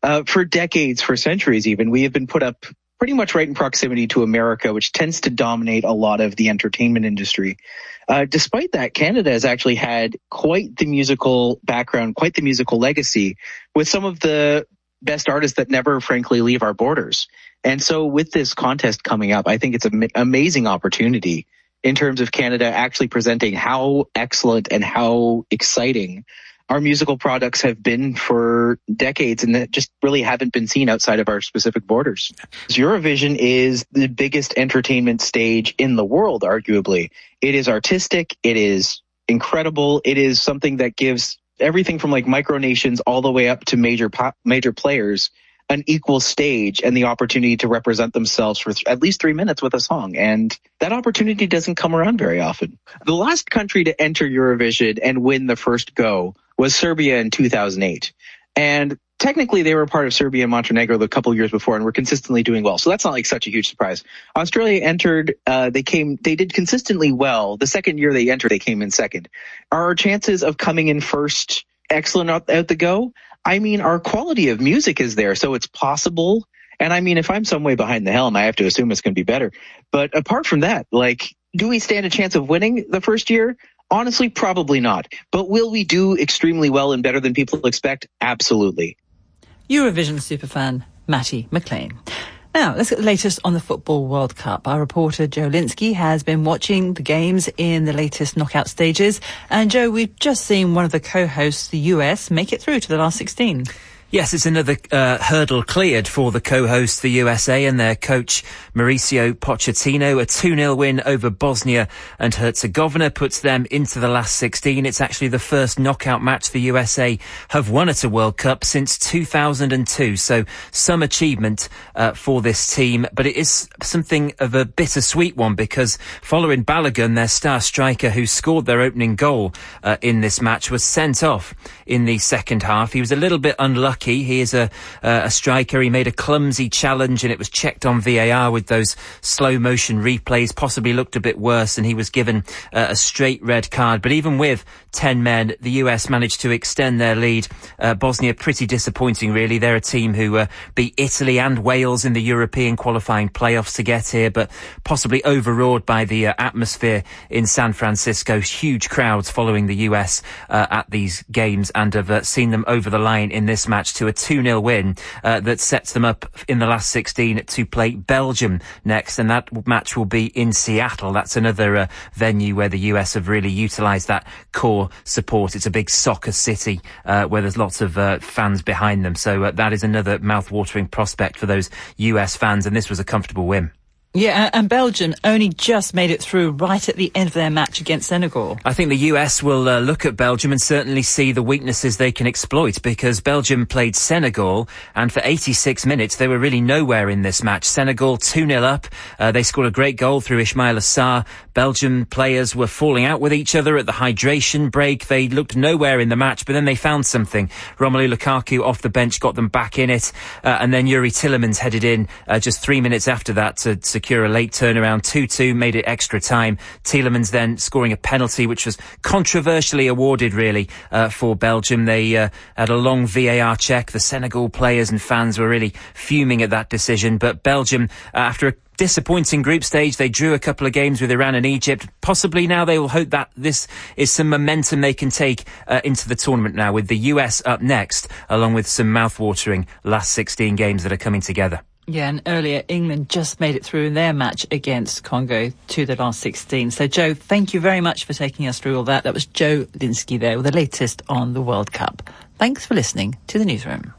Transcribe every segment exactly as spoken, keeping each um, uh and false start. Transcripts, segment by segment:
Uh, for decades, for centuries even, we have been put up pretty much right in proximity to America, which tends to dominate a lot of the entertainment industry. Uh, despite that, Canada has actually had quite the musical background, quite the musical legacy, with some of the best artists that never, frankly, leave our borders. And so with this contest coming up, I think it's an amazing opportunity in terms of Canada actually presenting how excellent and how exciting our musical products have been for decades and that just really haven't been seen outside of our specific borders. Eurovision is the biggest entertainment stage in the world, arguably. It is artistic. It is incredible. It is something that gives everything from like micronations all the way up to major pop, major players an equal stage and the opportunity to represent themselves for th- at least three minutes with a song. And that opportunity doesn't come around very often. The last country to enter Eurovision and win the first go was Serbia in two thousand eight. And technically they were part of Serbia and Montenegro a couple of years before and were consistently doing well. So that's not like such a huge surprise. Australia entered, uh, they came, they did consistently well. The second year they entered, they came in second. Are our chances of coming in first excellent out, out the go? I mean, our quality of music is there, so it's possible. And I mean, if I'm some way behind the helm, I have to assume it's going to be better. But apart from that, like, do we stand a chance of winning the first year? Honestly, probably not. But will we do extremely well and better than people expect? Absolutely. Eurovision superfan Matty McLean. Now, let's get the latest on the Football World Cup. Our reporter Joe Linsky has been watching the games in the latest knockout stages. And Joe, we've just seen one of the co-hosts, the U S, make it through to the last sixteen. Yes, it's another uh, hurdle cleared for the co-hosts, the U S A, and their coach Mauricio Pochettino. A two nil win over Bosnia and Herzegovina puts them into the last sixteen. It's actually the first knockout match the U S A have won at a World Cup since two thousand two. So some achievement uh, for this team, but it is something of a bittersweet one because following Balogun, their star striker who scored their opening goal uh, in this match, was sent off in the second half. He was a little bit unlucky. He is a, uh, a striker. He made a clumsy challenge and it was checked on V A R with those slow motion replays, possibly looked a bit worse, and he was given uh, a straight red card. But even with ten men, the U S managed to extend their lead. Uh, Bosnia, pretty disappointing really. They're a team who uh, beat Italy and Wales in the European qualifying playoffs to get here, but possibly overawed by the uh, atmosphere in San Francisco. Huge crowds following the U S uh, at these games and have uh, seen them over the line in this match to a two nil win uh, that sets them up in the last sixteen to play Belgium next, and that match will be in Seattle. That's another uh, venue where the U S have really utilised that core support. It's a big soccer city uh, where there's lots of uh, fans behind them, so uh, that is another mouth-watering prospect for those U S fans, and this was a comfortable win. Yeah, and Belgium only just made it through right at the end of their match against Senegal. I think the U S will uh, look at Belgium and certainly see the weaknesses they can exploit, because Belgium played Senegal and for eighty-six minutes they were really nowhere in this match. Senegal two nil up. Uh, they scored a great goal through Ismail Assar. Belgium players were falling out with each other at the hydration break. They looked nowhere in the match, but then they found something. Romelu Lukaku off the bench got them back in it. Uh, and then Yuri Tillemans headed in uh, just three minutes after that to secure a late turnaround. two two made it extra time. Tielemans then scoring a penalty, which was controversially awarded really uh, for Belgium. They uh, had a long V A R check. The Senegal players and fans were really fuming at that decision. But Belgium, uh, after a disappointing group stage, they drew a couple of games with Iran and Egypt. Possibly now they will hope that this is some momentum they can take uh, into the tournament now, with the U S up next, along with some mouth-watering last sixteen games that are coming together. Yeah, and earlier England just made it through in their match against Congo to the last sixteen. So, Joe, thank you very much for taking us through all that. That was Joe Linsky there with the latest on the World Cup. Thanks for listening to the Newsroom.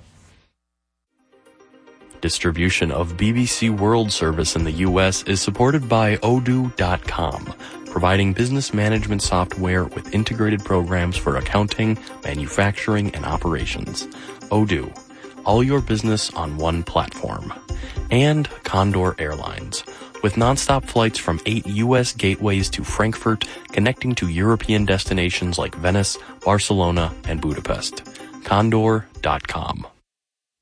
Distribution of B B C World Service in the U S is supported by Odoo dot com, providing business management software with integrated programs for accounting, manufacturing, and operations. Odoo. All your business on one platform. And Condor Airlines, with nonstop flights from eight U S gateways to Frankfurt, connecting to European destinations like Venice, Barcelona, and Budapest. Condor dot com.